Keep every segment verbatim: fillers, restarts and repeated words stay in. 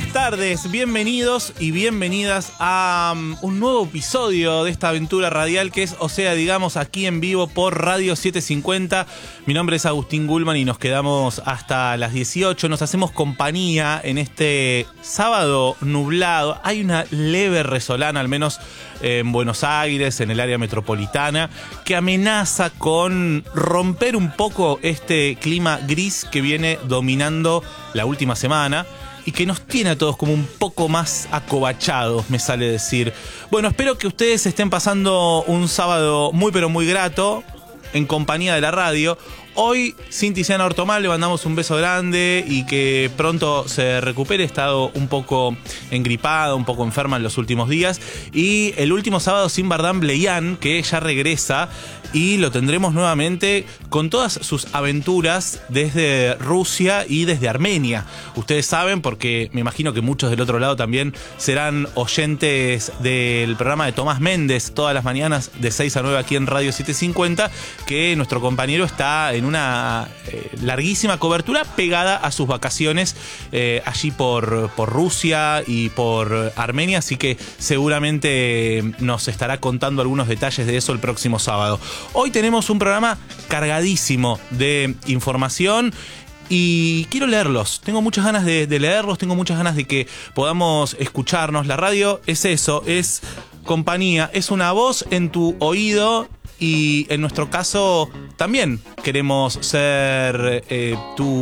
buenas tardes, bienvenidos y bienvenidas a um, un nuevo episodio de esta aventura radial que es, o sea, digamos, aquí en vivo por Radio setecientos cincuenta. Mi nombre es Agustín Gulman y nos quedamos hasta las dieciocho. Nos hacemos compañía en este sábado nublado. Hay una leve resolana, al menos en Buenos Aires, en el área metropolitana, que amenaza con romper un poco este clima gris que viene dominando la última semana y que nos tiene a todos como un poco más acobachados, me sale decir. Bueno, espero que ustedes estén pasando un sábado muy pero muy grato en compañía de la radio. Hoy, sin Tiziana Ortomal, le mandamos un beso grande y que pronto se recupere. He estado un poco engripada, un poco enferma en los últimos días. Y el último sábado sin Bardán Bleian, que ya regresa y lo tendremos nuevamente con todas sus aventuras desde Rusia y desde Armenia. Ustedes saben, porque me imagino que muchos del otro lado también serán oyentes del programa de Tomás Méndez todas las mañanas de seis a nueve aquí en Radio setecientos cincuenta, que nuestro compañero está en una eh, larguísima cobertura pegada a sus vacaciones eh, allí por, por Rusia y por Armenia, así que seguramente nos estará contando algunos detalles de eso el próximo sábado. Hoy tenemos un programa cargadísimo de información y quiero leerlos. Tengo muchas ganas de, de leerlos, tengo muchas ganas de que podamos escucharnos. La radio es eso, es compañía, es una voz en tu oído. Y en nuestro caso también queremos ser eh,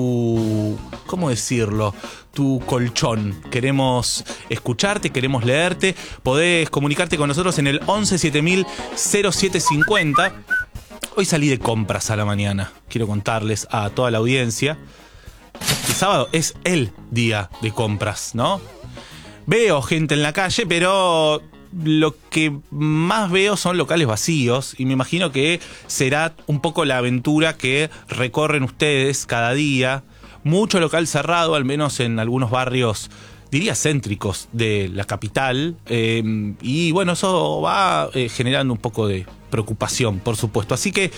tu, ¿cómo decirlo? Tu colchón. Queremos escucharte, queremos leerte. Podés comunicarte con nosotros en el once siete mil cero siete cincuenta. Hoy salí de compras a la mañana. Quiero contarles a toda la audiencia. El sábado es el día de compras, ¿no? Veo gente en la calle, pero lo que más veo son locales vacíos y me imagino que será un poco la aventura que recorren ustedes cada día. Mucho local cerrado, al menos en algunos barrios, diría céntricos de la capital, eh, y bueno, eso va eh, generando un poco de preocupación, por supuesto. Así que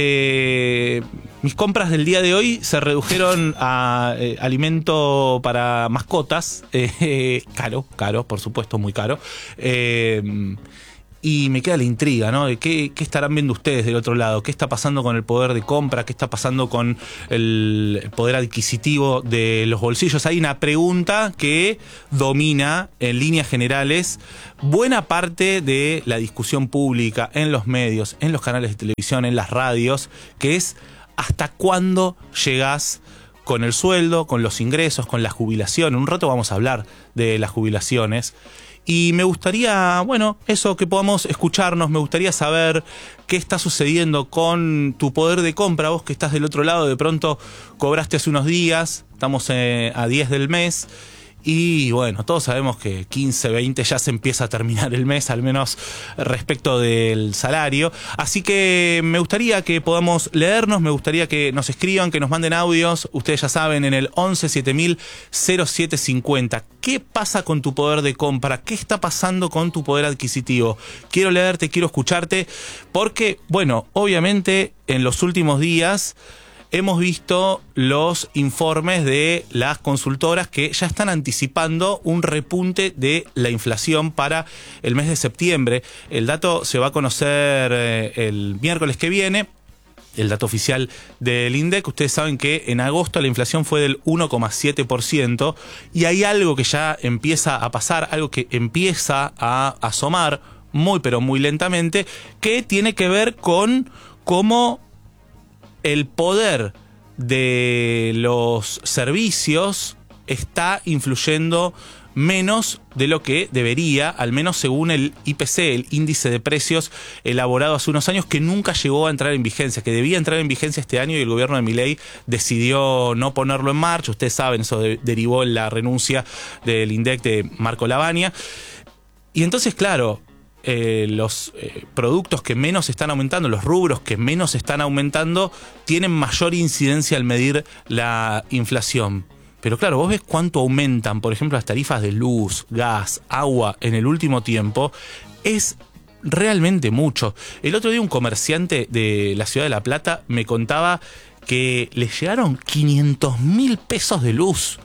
eh, mis compras del día de hoy se redujeron a eh, alimento para mascotas, eh, caro, caro, por supuesto, muy caro. Eh, Y me queda la intriga, ¿no? De qué, qué estarán viendo ustedes del otro lado, qué está pasando con el poder de compra, qué está pasando con el poder adquisitivo de los bolsillos. Hay una pregunta que domina, en líneas generales, buena parte de la discusión pública en los medios, en los canales de televisión, en las radios, que es ¿hasta cuándo llegás con el sueldo, con los ingresos, con la jubilación? Un rato vamos a hablar de las jubilaciones. Y me gustaría, bueno, eso, que podamos escucharnos, me gustaría saber qué está sucediendo con tu poder de compra. Vos que estás del otro lado, de pronto cobraste hace unos días, estamos eh, a diez del mes. Y bueno, todos sabemos que quince, veinte ya se empieza a terminar el mes, al menos respecto del salario. Así que me gustaría que podamos leernos, me gustaría que nos escriban, que nos manden audios. Ustedes ya saben, en el once siete mil cero siete cincuenta. ¿Qué pasa con tu poder de compra? ¿Qué está pasando con tu poder adquisitivo? Quiero leerte, quiero escucharte, porque, bueno, obviamente en los últimos días hemos visto los informes de las consultoras que ya están anticipando un repunte de la inflación para el mes de septiembre. El dato se va a conocer eh, el miércoles que viene. El dato oficial del INDEC. Ustedes saben que en agosto la inflación fue del uno coma siete por ciento y hay algo que ya empieza a pasar, algo que empieza a asomar muy pero muy lentamente, que tiene que ver con cómo el poder de los servicios está influyendo menos de lo que debería, al menos según el I P C, el índice de precios elaborado hace unos años, que nunca llegó a entrar en vigencia, que debía entrar en vigencia este año y el gobierno de Milei decidió no ponerlo en marcha. Ustedes saben, eso de, derivó en la renuncia del INDEC de Marco Lavagna. Y entonces, claro, Eh, los eh, productos que menos están aumentando, los rubros que menos están aumentando, tienen mayor incidencia al medir la inflación. Pero claro, vos ves cuánto aumentan, por ejemplo, las tarifas de luz, gas, agua en el último tiempo. Es realmente mucho. El otro día un comerciante de la ciudad de La Plata me contaba que le llegaron quinientos mil pesos de luz.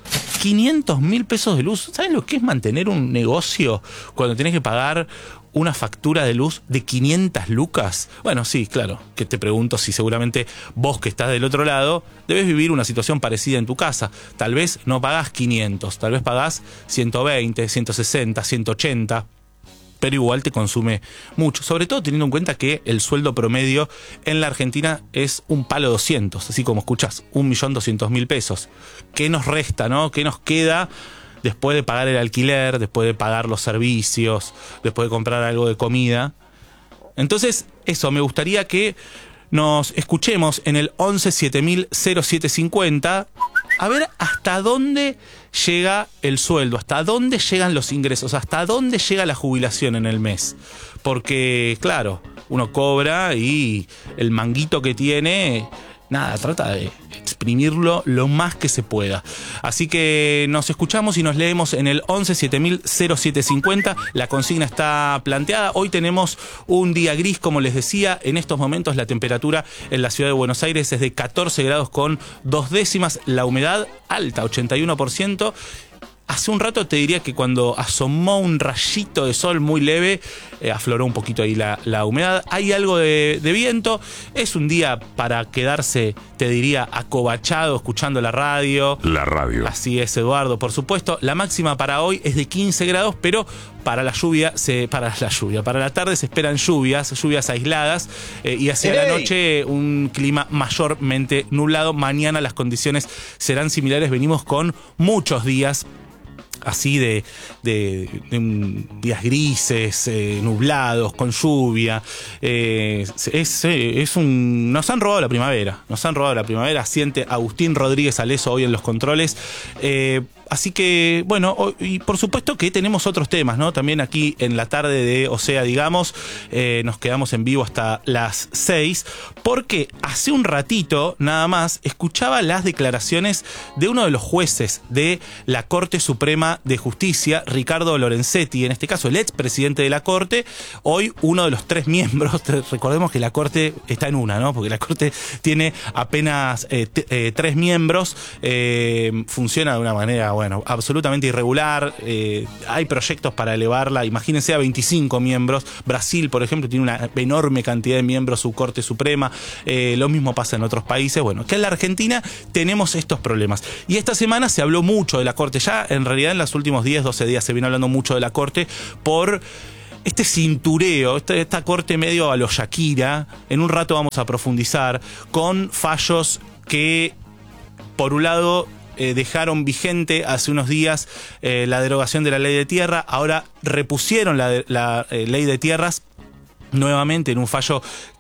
quinientos mil pesos de luz. ¿Sabes lo que es mantener un negocio cuando tenés que pagar una factura de luz de quinientas lucas? Bueno, sí, claro, que te pregunto si seguramente vos que estás del otro lado debes vivir una situación parecida en tu casa. Tal vez no pagás quinientos, tal vez pagás ciento veinte, ciento sesenta, ciento ochenta, pero igual te consume mucho, sobre todo teniendo en cuenta que el sueldo promedio en la Argentina es un palo doscientos, así como escuchás, un millón doscientos mil pesos. ¿Qué nos resta, no? ¿Qué nos queda después de pagar el alquiler, después de pagar los servicios, después de comprar algo de comida? Entonces, eso, me gustaría que nos escuchemos en el once siete mil cero siete cincuenta, a ver hasta dónde llega el sueldo, hasta dónde llegan los ingresos, hasta dónde llega la jubilación en el mes. Porque, claro, uno cobra y el manguito que tiene, nada, trata de exprimirlo lo más que se pueda. Así que nos escuchamos y nos leemos en el once siete mil cero siete cincuenta. La consigna está planteada. Hoy tenemos un día gris, como les decía. En estos momentos la temperatura en la ciudad de Buenos Aires es de catorce grados con dos décimas. La humedad alta, ochenta y uno por ciento. Hace un rato te diría que cuando asomó un rayito de sol muy leve, eh, afloró un poquito ahí la, la humedad. Hay algo de, de viento. Es un día para quedarse, te diría, acobachado, escuchando la radio. La radio. Así es, Eduardo, por supuesto. La máxima para hoy es de quince grados, pero para la lluvia, se, para la lluvia, para la tarde se esperan lluvias, lluvias aisladas, eh, y hacia ¡Ey! la noche un clima mayormente nublado. Mañana las condiciones serán similares. Venimos con muchos días así de, de, de um, días grises, eh, nublados, con lluvia. Eh, es, es un, nos han robado la primavera, nos han robado la primavera, siente Agustín Rodríguez Aleso hoy en los controles. Eh, Así que, bueno, y por supuesto que tenemos otros temas, ¿no? También aquí en la tarde de O Sea, digamos, eh, nos quedamos en vivo hasta las seis, porque hace un ratito, nada más, escuchaba las declaraciones de uno de los jueces de la Corte Suprema de Justicia, Ricardo Lorenzetti, en este caso el expresidente de la Corte, hoy uno de los tres miembros. Recordemos que la Corte está en una, ¿no? Porque la Corte tiene apenas eh, t- eh, tres miembros, eh, funciona de una manera, bueno, absolutamente irregular. Eh, hay proyectos para elevarla, imagínense, a veinticinco miembros. Brasil, por ejemplo, tiene una enorme cantidad de miembros su Corte Suprema. Eh, lo mismo pasa en otros países. Bueno, que en la Argentina tenemos estos problemas. Y esta semana se habló mucho de la Corte. Ya, en realidad, en los últimos diez, doce días se viene hablando mucho de la Corte por este cintureo, esta, esta Corte medio a lo Shakira. En un rato vamos a profundizar con fallos que, por un lado, Eh, dejaron vigente hace unos días eh, la derogación de la ley de tierra. Ahora repusieron la, de, la eh, ley de tierras nuevamente en un fallo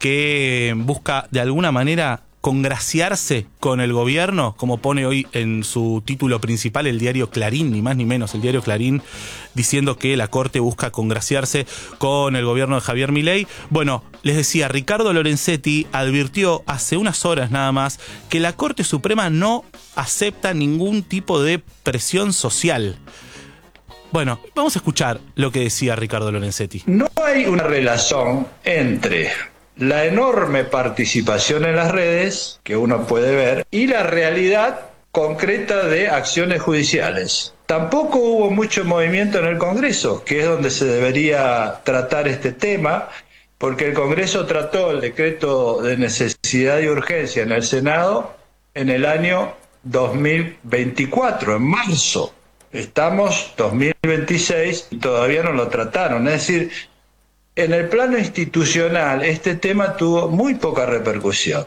que busca de alguna manera congraciarse con el gobierno, como pone hoy en su título principal el diario Clarín, ni más ni menos, el diario Clarín, diciendo que la Corte busca congraciarse con el gobierno de Javier Milei. Bueno, les decía, Ricardo Lorenzetti advirtió hace unas horas nada más que la Corte Suprema no acepta ningún tipo de presión social. Bueno, vamos a escuchar lo que decía Ricardo Lorenzetti. No hay una relación entre la enorme participación en las redes que uno puede ver y la realidad concreta de acciones judiciales. Tampoco hubo mucho movimiento en el Congreso, que es donde se debería tratar este tema, porque el Congreso trató el decreto de necesidad y urgencia en el Senado en el año dos mil veinticuatro, en marzo. Estamos dos mil veintiséis y todavía no lo trataron. Es decir, en el plano institucional este tema tuvo muy poca repercusión.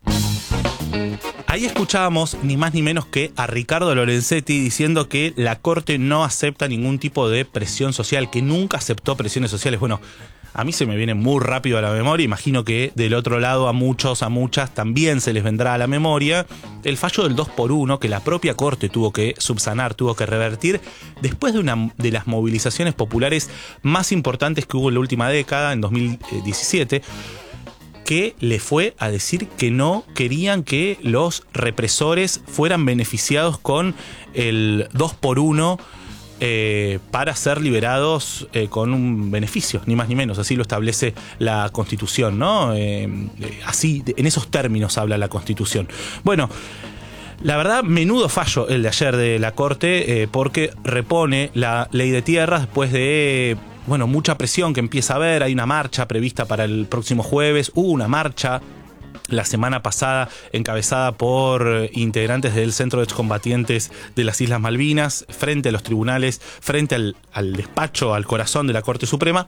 Ahí escuchábamos ni más ni menos que a Ricardo Lorenzetti diciendo que la Corte no acepta ningún tipo de presión social, que nunca aceptó presiones sociales. Bueno, a mí se me viene muy rápido a la memoria. Imagino que del otro lado a muchos, a muchas también se les vendrá a la memoria el fallo del dos por uno que la propia Corte tuvo que subsanar, tuvo que revertir después de una de las movilizaciones populares más importantes que hubo en la última década, en dos mil diecisiete, que le fue a decir que no querían que los represores fueran beneficiados con el dos por uno Eh, para ser liberados eh, con un beneficio, ni más ni menos. Así lo establece la Constitución, ¿no? Eh, así, en esos términos habla la Constitución. Bueno, La verdad, menudo fallo el de ayer de la Corte, eh, porque repone la ley de tierras después de, bueno, mucha presión que empieza a haber. Hay una marcha prevista para el próximo jueves. Hubo una marcha la semana pasada encabezada por integrantes del Centro de Excombatientes de las Islas Malvinas, frente a los tribunales, frente al, al despacho, al corazón de la Corte Suprema.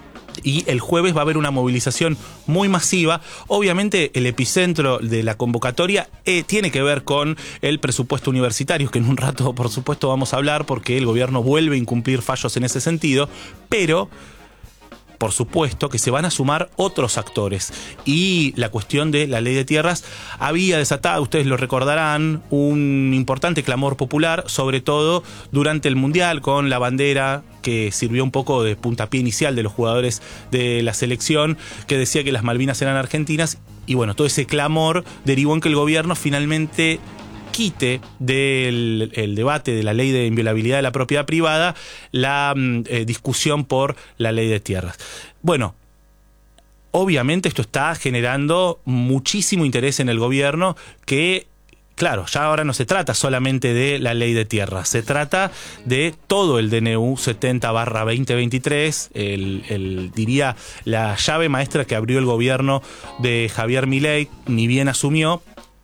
Y el jueves va a haber una movilización muy masiva. Obviamente el epicentro de la convocatoria eh, tiene que ver con el presupuesto universitario, que en un rato por supuesto vamos a hablar, porque el gobierno vuelve a incumplir fallos en ese sentido, pero por supuesto que se van a sumar otros actores. Y la cuestión de la ley de tierras había desatado, ustedes lo recordarán, un importante clamor popular, sobre todo durante el Mundial, con la bandera que sirvió un poco de puntapié inicial de los jugadores de la selección, que decía que las Malvinas eran argentinas. Y bueno, todo ese clamor derivó en que el gobierno finalmente quite del el debate de la ley de inviolabilidad de la propiedad privada la eh, discusión por la ley de tierras. Bueno, obviamente esto está generando muchísimo interés en el gobierno, que claro, ya ahora no se trata solamente de la ley de tierras, se trata de todo el D N U setenta barra veinte veintitrés, el, el, diría la llave maestra que abrió el gobierno de Javier Milei, ni bien asumió,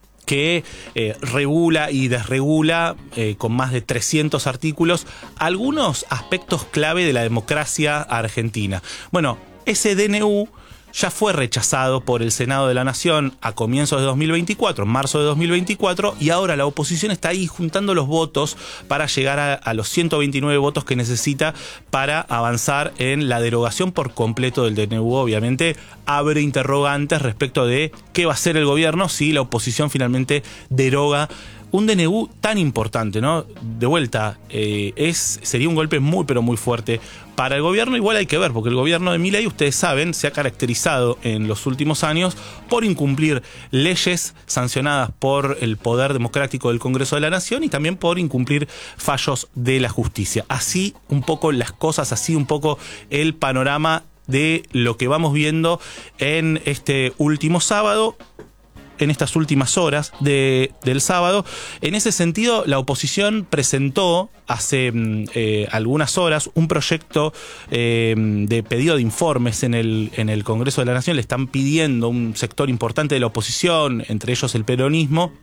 que eh, regula y desregula eh, con más de trescientos artículos algunos aspectos clave de la democracia argentina. Bueno, ese D N U ya fue rechazado por el Senado de la Nación a comienzos de dos mil veinticuatro, en marzo de dos mil veinticuatro, y ahora la oposición está ahí juntando los votos para llegar a, a los ciento veintinueve votos que necesita para avanzar en la derogación por completo del D N U. Obviamente abre interrogantes respecto de qué va a hacer el gobierno si la oposición finalmente deroga un D N U tan importante, ¿no? De vuelta, eh, es sería un golpe muy, pero muy fuerte para el gobierno. Igual hay que ver, porque el gobierno de Milei, ustedes saben, se ha caracterizado en los últimos años por incumplir leyes sancionadas por el poder democrático del Congreso de la Nación y también por incumplir fallos de la justicia. Así un poco las cosas, así un poco el panorama de lo que vamos viendo en este último sábado, en estas últimas horas de, del sábado. En ese sentido, la oposición presentó hace eh, algunas horas un proyecto eh, de pedido de informes en el, en el Congreso de la Nación. Le están pidiendo un sector importante de la oposición, entre ellos el peronismo,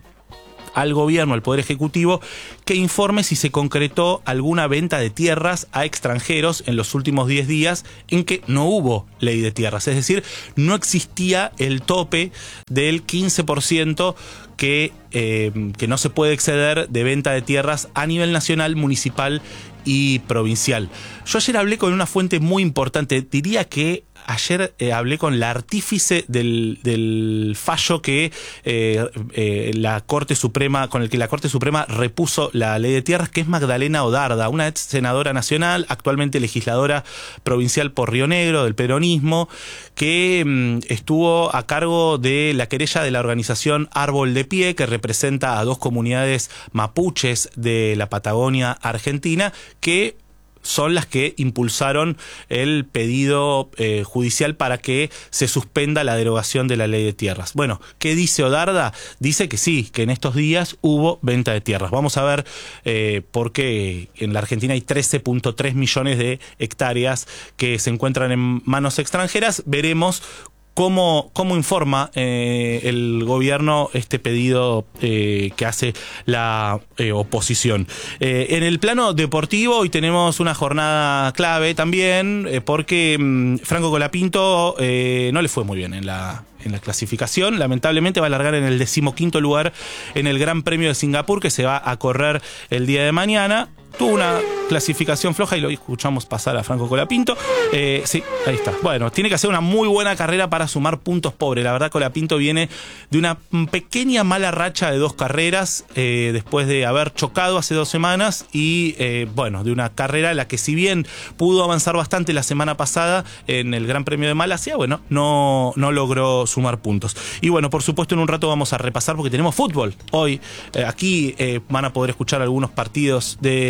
al gobierno, al Poder Ejecutivo, que informe si se concretó alguna venta de tierras a extranjeros en los últimos diez días en que no hubo ley de tierras. Es decir, no existía el tope del quince por ciento que, eh, que no se puede exceder de venta de tierras a nivel nacional, municipal y provincial. Yo ayer hablé con una fuente muy importante, diría que ayer eh, hablé con la artífice del, del fallo que eh, eh, la Corte Suprema, con el que la Corte Suprema repuso la ley de tierras, que es Magdalena Odarda, una ex senadora nacional, actualmente legisladora provincial por Río Negro, del peronismo, que mmm, estuvo a cargo de la querella de la organización Árbol de Pie, que representa a dos comunidades mapuches de la Patagonia Argentina, que son las que impulsaron el pedido eh, judicial para que se suspenda la derogación de la ley de tierras. Bueno, ¿qué dice Odarda? Dice que sí, que en estos días hubo venta de tierras. Vamos a ver eh, por qué en la Argentina hay trece punto tres millones de hectáreas que se encuentran en manos extranjeras. Veremos ¿Cómo, cómo informa eh, el gobierno este pedido eh, que hace la eh, oposición? Eh, en el plano deportivo hoy tenemos una jornada clave también, eh, porque mmm, Franco Colapinto eh, no le fue muy bien en la, en la clasificación. Lamentablemente va a largar en el decimoquinto lugar en el Gran Premio de Singapur, que se va a correr el día de mañana. Tuvo una clasificación floja y lo escuchamos pasar a Franco Colapinto. Eh, sí, ahí está. Bueno, tiene que hacer una muy buena carrera para sumar puntos pobres. La verdad, Colapinto viene de una pequeña mala racha de dos carreras eh, después de haber chocado hace dos semanas y, eh, bueno, de una carrera en la que si bien pudo avanzar bastante la semana pasada en el Gran Premio de Malasia, bueno, no, no logró sumar puntos. Y bueno, por supuesto, en un rato vamos a repasar porque tenemos fútbol. Hoy, eh, aquí eh, van a poder escuchar algunos partidos de la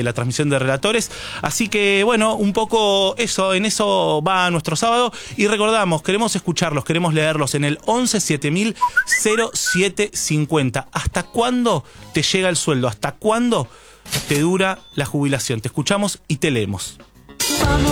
la transmisión de relatores. Así que, bueno, un poco eso, en eso va nuestro sábado. Y recordamos, queremos escucharlos, queremos leerlos en el once siete mil cero siete cincuenta. ¿Hasta cuándo te llega el sueldo? ¿Hasta cuándo te dura la jubilación? Te escuchamos y te leemos.